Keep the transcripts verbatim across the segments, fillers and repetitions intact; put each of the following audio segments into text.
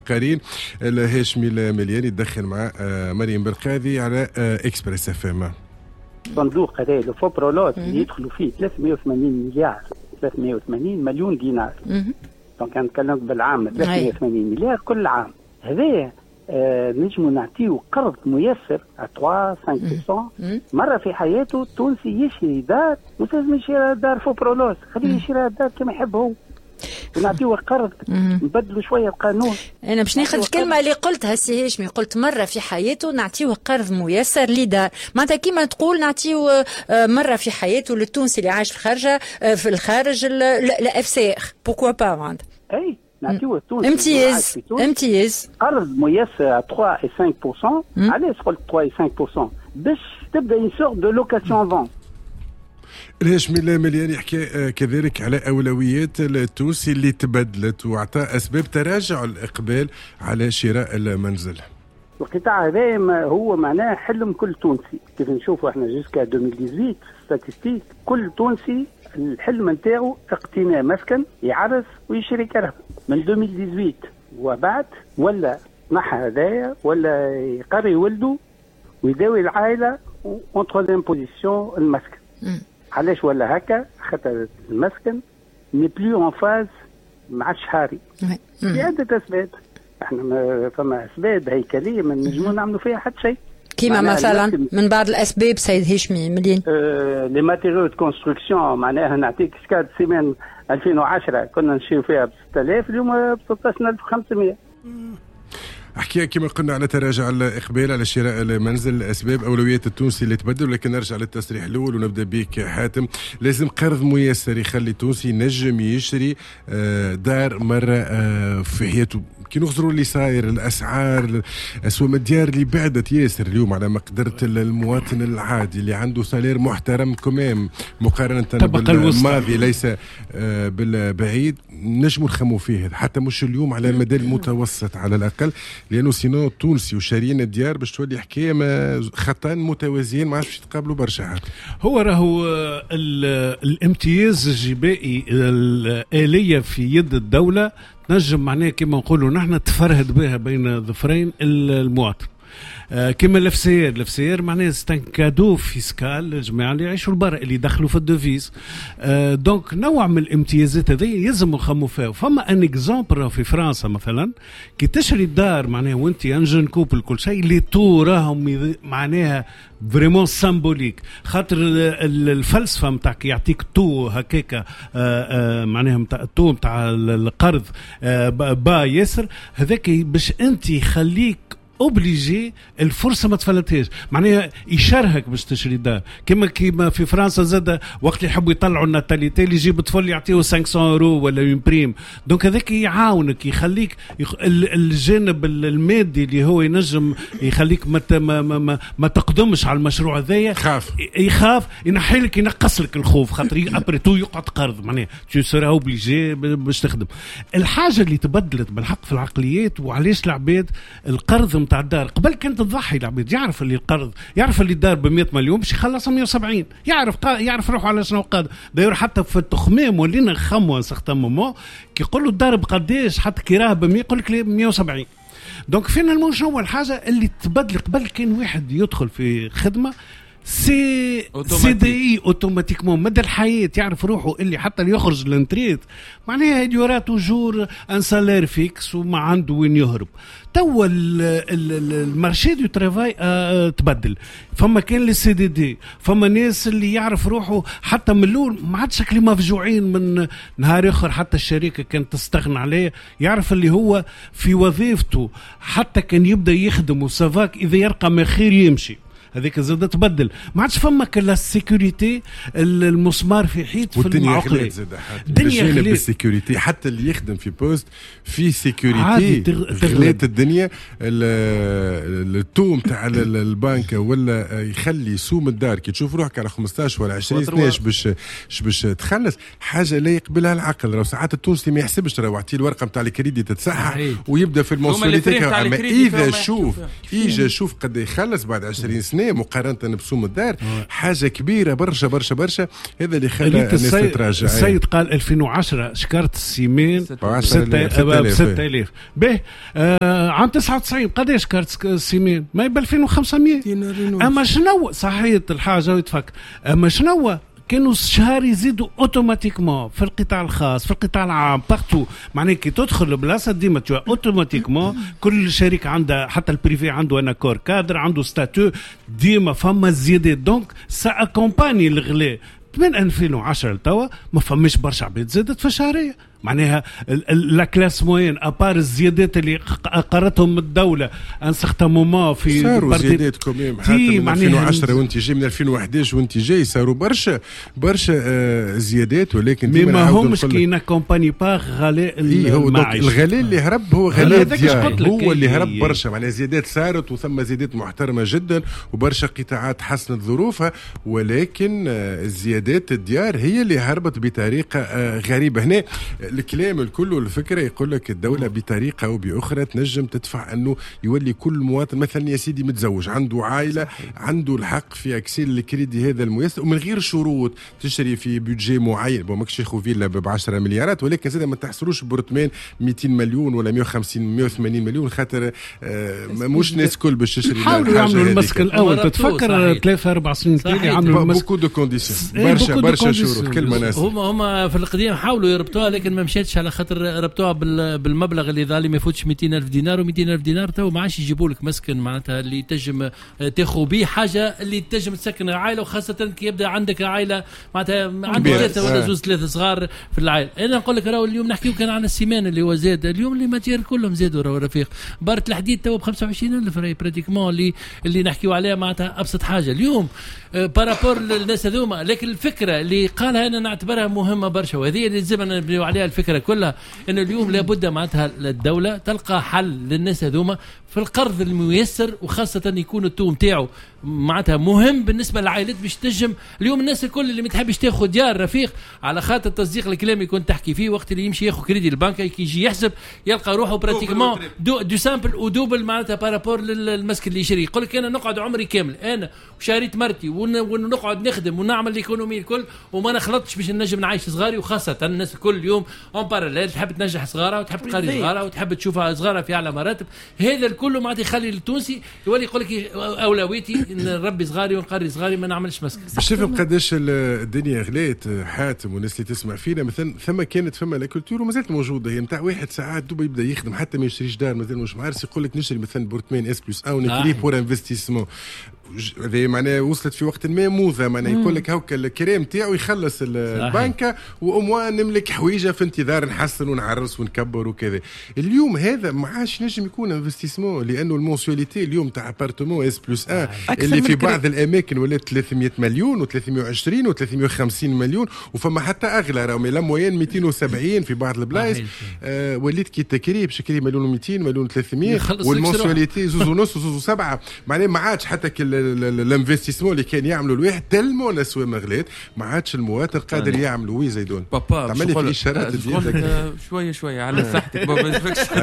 قرين الهاشمي الملياني تدخل مع مريم بالقاضي على اكسبريس اف ام. صندوق هذا الفوبرولوت اللي يدخلوا فيه ثلاثمائة وثمانين مليار ثلاثمائة وثمانين مليون دينار. دونك نتكلم بالعام ثلاثمائة وثمانين مليار كل عام. هذا آه نجموا نعطيه قرض ميسر ثلاثة خمسة بالمئة مره في حياته. التونسي يشري دار مش لازم يشري دار فوبرولوت، خليه يشري دار كما يحب هو ونعطيه قرض نبدلوا شويه القانون. انا باش ناخذ الكلمه اللي قلتها سي هاشمي، قلت مره في حياته نعطيه قرض ميسر لدار، معناتها كيما تقول نعطيه مره في حياته للتونسي اللي عايش في الخارجه في الخارج لا اف سي ار بوكوا با معناتها اي نعطيه التونسي امتياز امتياز قرض ميسر ثلاثة و خمسة بالمئة. علاش قلت ثلاثة و خمسة بالمئة؟ باش تبدا اون سورت دو لوكاسيون فون. الهاشمي الملياني يحكي كذلك على أولويات التونسي اللي تبدلت وعطى أسباب تراجع الإقبال على شراء المنزل. القطاع هذا هو معناه حلم كل تونسي. كيف نشوفوا احنا جيسكا ألفين وثمانية عشر ستاتستيك كل تونسي الحلم نتاعو اقتناء مسكن يعرس ويشري كرهبة. من ألفين وثمانية عشر وبعد ولا نحى هدايا ولا يقري ولده ويداوي العائلة اونتر لامبوزيسيون المسكن. علاش ولا هكا؟ خاطر المسكن ني بلو اون فاز مع الشهاري لعدة أسباب. احنا ما فما أسباب هيكلية ما نجمو نعملوا فيها حتى شيء. كيما مثلا من بعض الأسباب سيد هاشمي مليان آه لي ماتيريو دو كونستركسيون. معناها نعطيك سكاد سيمان ألفين وعشرة كنا نشيو فيها ب ستة آلاف، اليوم ب ستة عشر ألف وخمسمائة. احكي كما قلنا على تراجع الاقبال على شراء المنزل، اسباب اولويات التونسي اللي تبدل. لكن نرجع للتصريح الاول ونبدا بك حاتم. لازم قرض ميسر يخلي التونسي ينجم يشري دار مره في حياته. كي نخزروا اللي صاير الاسعار اسواق الديار اللي بعدت ياسر اليوم على مقدره المواطن العادي اللي عنده سالير محترم كمام مقارنه بالماضي ليس بالبعيد. نجموا نخموا فيه حتى مش اليوم على المدى المتوسط على الاقل، لانه سينو التونسي وشاريين الديار باش تولي حكايه ما خطان متوازيين ما عادش يتقابلوا برشا. هو راهو الامتياز الجبائي الآلية في يد الدولة نجم معناه كما نقولوا نحن تفرهد بها بين ظفرين المواطن. آه كما الافسير الافسير معناه استنكادو فيسكال للجماعه اللي يعيشوا البر اللي دخلوا في الدوفيز. آه دونك نوع من الامتيازات هذه يلزم نخموا فيها. فما ان اكزامبل في فرنسا مثلا كي تشري الدار معناه وانت انجن كوبل كل شيء اللي تو راهم معناها فريمون سامبوليك. خاطر الفلسفه نتاعك يعطيك تو هكاك معناها نتاع تو نتاع القرض آه با ياسر هذاك باش انت يخليك اوبليجي الفرصه ما تفلتهاش. معناها يشرهك باش تشري دار. كما كيما في فرنسا زاد وقت اللي يحبوا يطلعوا الناتاليتي اللي يجيب طفل يعطيه خمسمائة يورو ولا اون بريم. دونك هذاك يعاونك يخليك يخ... الجانب المادي اللي هو ينجم يخليك ما ما ما, ما تقدمش على المشروع هذايا. يخاف يخاف ينحي لك ينقص لك الخوف خاطر ابري تو يقعد قرض. معناها تو سرا اوبليجي باش تخدم. الحاجه اللي تبدلت بالحق في العقليات وعلاش العباد القرض تاع الدار قبل كانت تضحي العبيد. يعرف اللي القرض يعرف اللي الدار ب مئة مليون باش يخلص مئة وسبعين. يعرف يعرف روحه على شنو قاد. داير حتى في التخمام ولينا نخموا سختم مومون كي يقولوا الدار بقداش حتى كراها ب مئة يقول لك مئة وسبعين. دونك فينا الموش هو الحاجه اللي تبدل. قبل كان واحد يدخل في خدمه سي سي دي اي اوتوماتيكمون مدى الحياه يعرف روحه اللي حتى اللي يخرج للانتريت معناها يورا توجور ان سالير فيكس وما عنده وين يهرب. توا المارشي دو ترافاي اه تبدل. فما كان لي سي دي دي فما ناس اللي يعرف روحه حتى من الاول ما عادش شكلي مفجوعين من نهار اخر حتى الشركه كانت تستغنى عليه. يعرف اللي هو في وظيفته حتى كان يبدا يخدم وسافاك اذا يرقى ما خير يمشي. هذيك زاد تبدل. ما عادش فما كلا السيكوريتي المسمار في حيط في المعقله. الدنيا خليت بالسيكوريتي حتى اللي يخدم في بوست في سيكوريتي غلات الدنيا. التوم تاع البنك ولا يخلي سوم الدار كي تشوف روحك على خمسطاش ولا عشرين سنه باش باش تخلص حاجه لا يقبلها العقل. راه ساعات التونسي ما يحسبش راه وعطيه الورقه نتاع الكريدي تتسحب ويبدا في المونسياليتي. اما اذا شوف اجا شوف قد يخلص بعد عشرين سنه هنا مقارنه بسوم الدار حاجه كبيره برشا برشا برشا. هذا اللي خلى الناس تتراجع. السيد قال ألفين وعشرة شكرت السيمان ب ستة آلاف. به آه عام تسعة وتسعين قداش شكرت السيمان؟ ما يبقى ألفين وخمسمية. اما شنو صحيح الحاجه ويتفك، اما شنو كانوا الشهر يزيدوا اوتوماتيكمون في القطاع الخاص في القطاع العام بارتو. معناها كي تدخل البلاصه ديما تشوف اوتوماتيكمون كل شركه عندها، حتى البريفي عنده انا كور كادر عنده ستاتو، ديما فما زيادات. دونك سا اكومباني الغلاء من ألفين وعشرة لتوا ما فماش برشا عباد زادت في الشهريه. معناها لا كلاس موين ابار الزيادات اللي قرتهم الدوله ان سخت مومون في صاروا زيادات كوميم حتى من ألفين وعشرة وانت جاي من ألفين وأحد عشر وانت جاي صاروا برشا برشا آه زيادات. ولكن ما همش كاين كومباني با غلاء المعيشه. الغلاء اللي هرب هو غلاء الديار هو اللي هرب برشا. معناها زيادات صارت وثم زيادات محترمه جدا وبرشا قطاعات حسنت ظروفها، ولكن آه زيادات الديار هي اللي هربت بطريقه آه غريبه. هنا الكلام الكل والفكرة يقول لك الدولة بطريقة أو بأخرى تنجم تدفع أنه يولي كل مواطن مثلا يا سيدي متزوج عنده عائلة عنده الحق في أكسيل الكريدي هذا الميسر ومن غير شروط تشتري في بيدجي معين. بو ماكش ياخذ فيلا بعشرة مليارات، ولكن زاد ما تحصلوش برتمان مئتين مليون ولا مئة وخمسين مئة وثمانين مليون خاطر آه مش ناس كل باش تشتري. حاولوا يعملوا المسك الأول تتفكر ثلاثة أربع سنين تالي عملوا المسك بوكو دو كونديسيون برشا برشا شروط كلمة ناس. هم هم في القديم حاولوا يربطوها لكن ما مشاتش على خاطر ربطوها بالمبلغ اللي ظالي ما يفوتش مئتين ألف دينار و200 ألف دينار. تو ما عادش يجيبوا لك مسكن معناتها اللي تنجم تاخذ به حاجه اللي تنجم تسكن عائله، وخاصه كي يبدا عندك عائله معناتها عندك ثلاثه ولا زوج ثلاثه صغار في العائله. انا نقول لك راهو اليوم نحكيو كان عن السيمان اللي هو زاد اليوم اللي ماتير كلهم زادوا راهو رفيق. بارت الحديد تو ب خمسة وعشرين ألف راهي براتيكمون اللي اللي نحكيو عليها معناتها ابسط حاجه اليوم بارابور للناس هذوما. لكن الفكره اللي قالها انا نعتبرها مهمه برشا، وهذه اللي لازم نبنيو عليها الفكره كلها، ان اليوم لابد معناتها الدوله تلقى حل للناس هذوما في القرض الميسر، وخاصه يكون التوم تاعو معناتها مهم بالنسبه للعائلات باش تنجم. اليوم الناس الكل اللي ما تحبش تاخذ ديار رفيق على خاطر تصديق الكلام يكون تحكي فيه وقت اللي يمشي ياخذ كريدي البنك كي يجي يحسب يلقى روحه براتيكمون دو, دو سامبل ودوبل معناتها بارابور للمسك اللي يشري. يقول لك انا نقعد عمري كامل انا وشاريت مرتي ونقعد نخدم ونعمل الايكونومي الكل وما نخلطش باش نجم نعيش صغاري، وخاصه الناس الكل اليوم اون باراليل تحب تنجح صغارها وتحب تقري صغارها وتحب تشوفها صغارها في اعلى مراتب. هذا الكل معناتها يخلي التونسي يولي يقول لك اولويتي نربي صغاري ونقري صغاري ما نعملش مسك. باش تفهم قداش الدنيا غلات حاتم والناس اللي تسمع فينا مثلا ثم كانت فما لا كولتور ومازالت موجوده هي نتاع واحد ساعات دوبا يبدا يخدم حتى ما يشتريش دار مازال مش عارف يقول لك نشري مثلا بورتمان اس بلس او نكري بور انفستيسمون. هذه معناها وصلت في وقت ما موذة معناها يقول لك هاكا الكريم تاعو يخلص البنكه واموا نملك حويجه في انتظار نحسن ونعرس ونكبر وكذا. اليوم هذا ما عادش نجم يكون انفستيسمون لانه المونسواليتي اليوم تاع ابارتمون اس بلس ان اللي في بعض الاماكن ولات ثلاثمئة مليون و320 و350 مليون وفما حتى اغلى راهو لا موين مئتين وسبعين في بعض البلايص. آه وليت كي تكريب شكري مليون ومئتين مليون وثلاثمئة والمونسواليتي زوز ونص وزوز سبعة. معناها ما عادش حتى الانفستيسمون اللي كان يعملوا الواحد تلمو الاسواق مغلات ما عادش المواطن قادر يعملوا. وي زيدون تعمل لي في اشارات ديالك شويه شويه على صحتك ما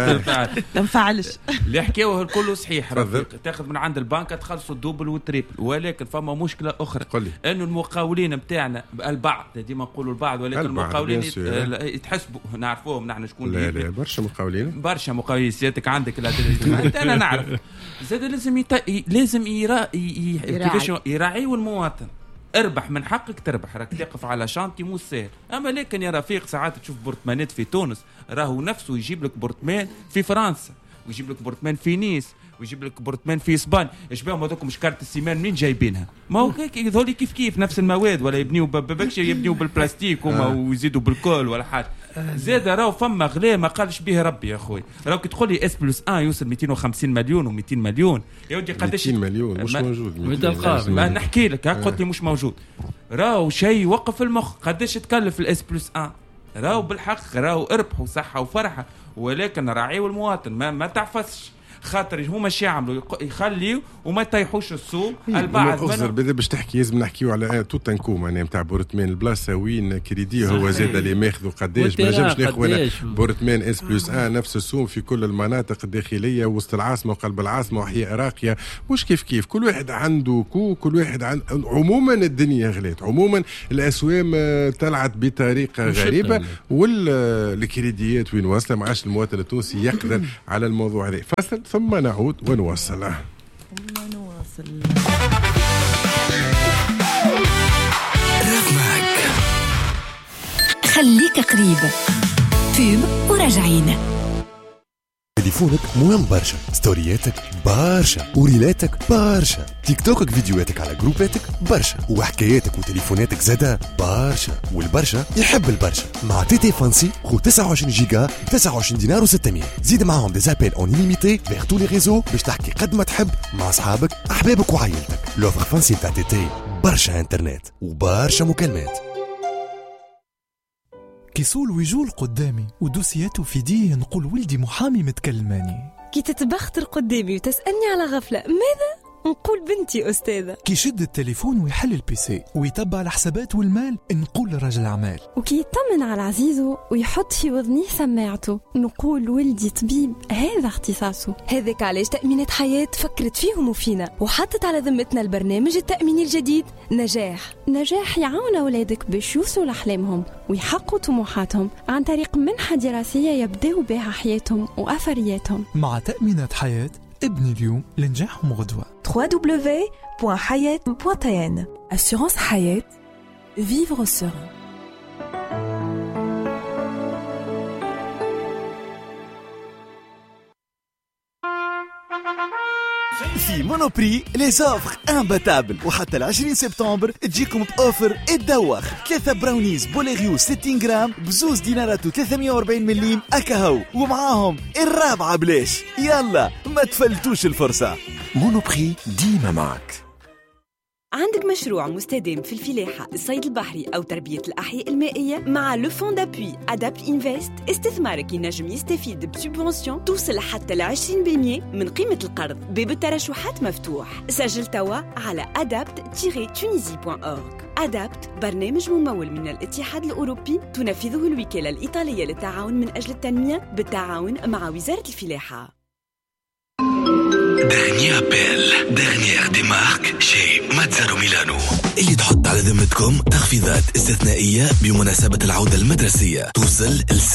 تنفعلش اللي حكاوه الكل صحيح. تاخذ من عند البنك تخلصوا الدوبل والتريبل، ولكن فما مشكله اخرى انه المقاولين نتاعنا البعض ديما نقولوا البعض ولكن المقاولين يتحسبوا نعرفوهم نحن شكون. لا لا برشا مقاولين برشا مقاولين سيادتك عندك انا نعرف زاد لازم يت... لازم يرا ي... كيفاش يراعي المواطن. اربح من حقك تربح، راك تقف على شانتي مو سهل. اما لكن يا رفيق ساعات تشوف برطمانات في تونس راهو نفسه يجيب لك برطمان في فرنسا ويجيب لك برطمان في نيس ويجيب لك برطمان في اسبانيا. ايش بهم هذوكم شكارة السيمان منين جايبينها؟ ما هو هذول كيف كيف نفس المواد ولا يبنيوا ببكش يبنيوا بالبلاستيك وما ويزيدوا بالكول ولا حاجه. زاد راهو فما غلاء ما قالش به ربي يا اخوي. راهو كي تقول لي اس بلس ان يوصل مئتين وخمسين مليون و200 مليون يا ودي قداش مئتين مليون مش موجود. ما نحكي لك قلت لي مش موجود. راهو شيء وقف المخ. قداش تكلف الاس بلس ان؟ راهو بالحق راهو اربح وصحه وفرحه، ولكن راعي المواطن ما ما تعفسش. خاطر هما شي يعملوا يخليوا وما يطيحوش السوق. البعض منهم باش تحكي لازم نحكيو على توت انكو معناها نتاع بورتمان البلاصه وين كريدي هو زاد اللي ماخذوا قداش ما نجمش ناخذ بورتمان اس بلس ان نفس السوم في كل المناطق الداخليه وسط العاصمه وقلب العاصمه واحياء راقيه مش كيف كيف كل واحد عنده كو كل واحد عند عموما الدنيا غلات عموما الاسوام طلعت بطريقه غريبه والكريديات وين واصله ما عادش المواطن التونسي يقدر على الموضوع هذا. فصل ثم نعود ونواصل. نواصل خليك قريب فيلم وراجعين. تليفونك مهم برشا، ستورياتك برشا، وريلاتك برشا، تيك توكك فيديوهاتك على جروباتك برشا، وحكاياتك وتليفوناتك زادا برشا، والبرشا يحب البرشا. مع تي تي فانسي خو تسعة وعشرين جيجا ب تسعة وعشرين دينار وستمية. زيد معاهم دي زابيل اون ليميتي فيغ تو لي ريزو باش تحكي قد ما تحب مع اصحابك احبابك وعائلتك. لوفر فانسي تاع تي تي برشا انترنت وبرشا مكالمات. كيسول ويجول قدامي ودوسياته في ديه نقول ولدي محامي متكلماني. كي تتبختر قدامي وتسألني على غفلة ماذا؟ نقول بنتي أستاذة. كي يشد التليفون ويحل البيسي ويتبع الحسابات والمال نقول رجل أعمال. وكي يطمن على عزيزه ويحط في وذنيه سماعته نقول ولدي طبيب هذا اختصاصه. هذاك علاش تأمينات حياة فكرت فيهم وفينا وحطت على ذمتنا البرنامج التأميني الجديد نجاح. نجاح يعاون أولادك باش يوصلوا لأحلامهم ويحققوا طموحاتهم عن طريق منحة دراسية يبدأوا بها حياتهم وأثرياتهم. مع تأمينات حياة ابني اليوم لنجاحهم غدوة. دبليو دبليو دبليو بوان حياة بوان تي ان. Assurance حياة. Vivre serein. في مونوبري لي زوفر امباتابل وحتى العشرين سبتمبر تجيكم بأوفر الدوخ. ثلاثة براونيز بوليغيو ستين جرام بزوز دينارات وثلاثمية وأربعين مليم أكاهو ومعاهم الرابعة بلاش. يلا ما تفلتوش الفرصة. مونوبري ديما معك. عندك مشروع مستدام في الفلاحة الصيد البحري أو تربية الأحياء المائية مع لو فون دابوي أدابت إنفست استثمارك ينجم يستفيد بسوبونسيون توصل حتى ل عشرين بالمئة من قيمة القرض. باب الترشحات مفتوح. سجل توا على adapt tiret tunisie point org. أدابت برنامج ممول من الاتحاد الأوروبي تنفذه الوكالة الإيطالية للتعاون من أجل التنمية بالتعاون مع وزارة الفلاحة. دانيا بيل دانيير دي مارك شي ماتزارو ميلانو اللي تحط على ذمتكم تخفيضات استثنائية بمناسبة العودة المدرسية توصل